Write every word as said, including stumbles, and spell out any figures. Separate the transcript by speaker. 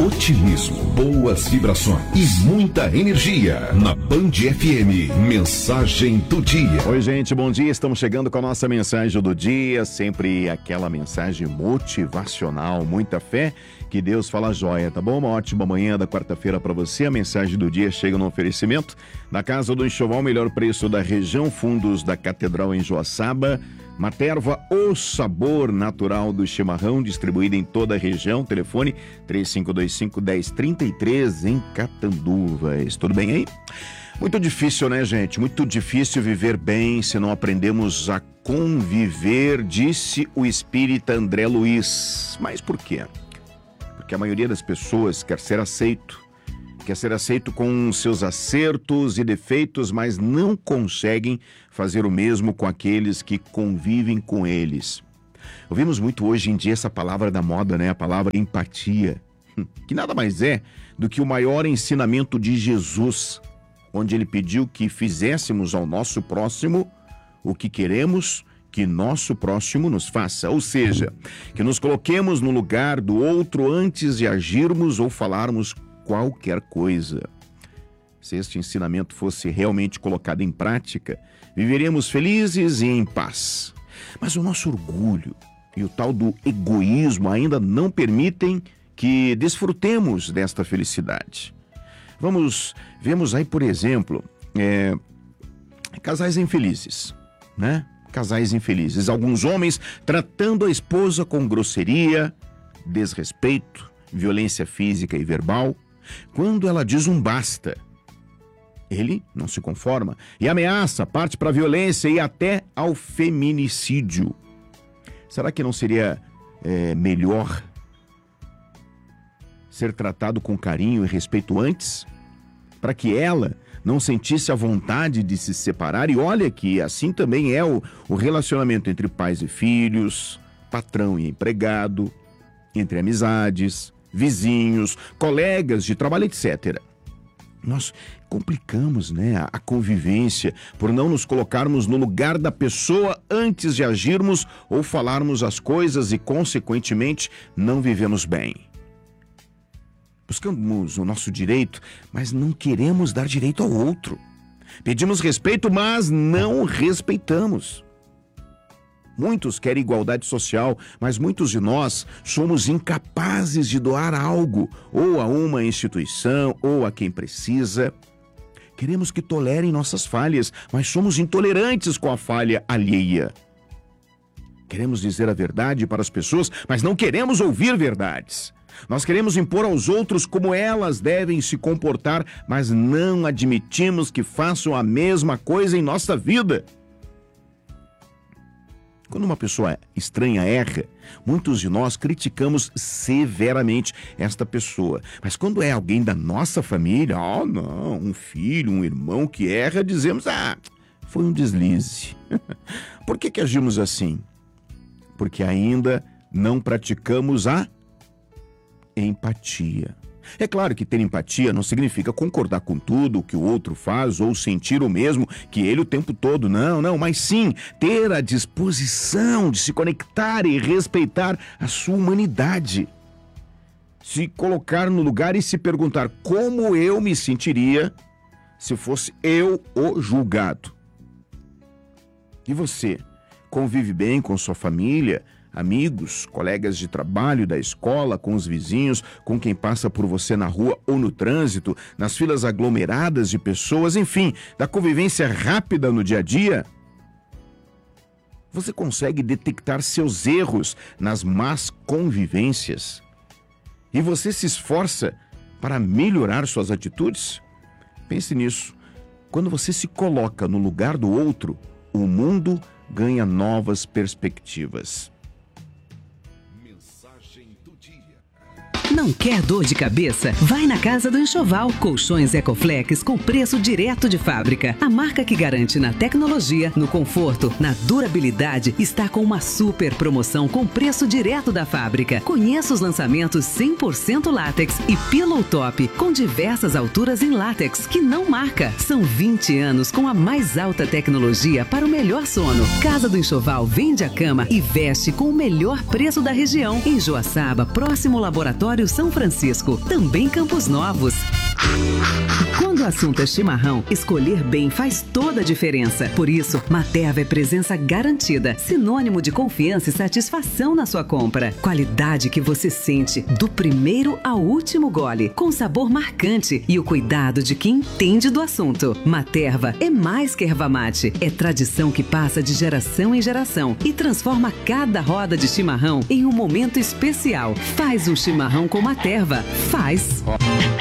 Speaker 1: otimismo, boas vibrações e muita energia. Na Band F M, mensagem do dia.
Speaker 2: Oi, gente, bom dia. Estamos chegando com a nossa mensagem do dia. Sempre aquela mensagem motivacional, muita fé. Que Deus fala joia, tá bom? Uma ótima manhã da quarta-feira para você. A mensagem do dia chega no oferecimento da Casa do Enxoval, melhor preço da região, fundos da Catedral em Joaçaba. Materva, o sabor natural do chimarrão, distribuído em toda a região. Telefone três cinco dois cinco, um zero três três em Catanduvas. Tudo bem aí? Muito difícil, né, gente? Muito difícil viver bem se não aprendemos a conviver, disse o espírita André Luiz. Mas por quê? Porque a maioria das pessoas quer ser aceito, quer ser aceito com seus acertos e defeitos, mas não conseguem fazer o mesmo com aqueles que convivem com eles. Ouvimos muito hoje em dia essa palavra da moda, né? A palavra empatia, que nada mais é do que o maior ensinamento de Jesus, onde ele pediu que fizéssemos ao nosso próximo o que queremos que nosso próximo nos faça, ou seja, que nos coloquemos no lugar do outro antes de agirmos ou falarmos qualquer coisa. Se este ensinamento fosse realmente colocado em prática, viveríamos felizes e em paz. Mas o nosso orgulho e o tal do egoísmo ainda não permitem que desfrutemos desta felicidade. Vamos, vemos aí, por exemplo, é, casais infelizes, né? Casais infelizes. Alguns homens tratando a esposa com grosseria, desrespeito, violência física e verbal. Quando ela diz um basta, ele não se conforma e ameaça, parte para a violência e até ao feminicídio. Será que não seria é, melhor ser tratado com carinho e respeito antes, para que ela não sentisse a vontade de se separar? E olha que assim também é o, o relacionamento entre pais e filhos, patrão e empregado, entre amizades, vizinhos, colegas de trabalho, etcétera. Nós complicamos, né, a convivência por não nos colocarmos no lugar da pessoa antes de agirmos ou falarmos as coisas e, consequentemente, não vivemos bem. Buscamos o nosso direito, mas não queremos dar direito ao outro. Pedimos respeito, mas não respeitamos. Muitos querem igualdade social, mas muitos de nós somos incapazes de doar algo, ou a uma instituição, ou a quem precisa. Queremos que tolerem nossas falhas, mas somos intolerantes com a falha alheia. Queremos dizer a verdade para as pessoas, mas não queremos ouvir verdades. Nós queremos impor aos outros como elas devem se comportar, mas não admitimos que façam a mesma coisa em nossa vida. Quando uma pessoa estranha erra, muitos de nós criticamos severamente esta pessoa. Mas quando é alguém da nossa família, oh não, um filho, um irmão que erra, dizemos, ah, foi um deslize. Por que que agimos assim? Porque ainda não praticamos a empatia. É claro que ter empatia não significa concordar com tudo o que o outro faz ou sentir o mesmo que ele o tempo todo. Não, não, mas sim ter a disposição de se conectar e respeitar a sua humanidade. Se colocar no lugar e se perguntar como eu me sentiria se fosse eu o julgado. E você convive bem com sua família, amigos, colegas de trabalho, da escola, com os vizinhos, com quem passa por você na rua ou no trânsito, nas filas aglomeradas de pessoas, enfim, da convivência rápida no dia a dia? Você consegue detectar seus erros nas más convivências? E você se esforça para melhorar suas atitudes? Pense nisso. Quando você se coloca no lugar do outro, o mundo ganha novas perspectivas.
Speaker 3: Não quer dor de cabeça? Vai na Casa do Enxoval. Colchões Ecoflex com preço direto de fábrica. A marca que garante na tecnologia, no conforto, na durabilidade, está com uma super promoção com preço direto da fábrica. Conheça os lançamentos cem por cento látex e Pillow Top com diversas alturas em látex que não marca. São vinte anos com a mais alta tecnologia para o melhor sono. Casa do Enxoval vende a cama e veste com o melhor preço da região. Em Joaçaba, próximo ao Laboratório Laboratório São Francisco, também Campos Novos. Quando o assunto é chimarrão, escolher bem faz toda a diferença. Por isso, Materva é presença garantida, sinônimo de confiança e satisfação na sua compra. Qualidade que você sente do primeiro ao último gole, com sabor marcante e o cuidado de quem entende do assunto. Materva é mais que erva mate, é tradição que passa de geração em geração e transforma cada roda de chimarrão em um momento especial. Faz um chimarrão com Materva. Faz!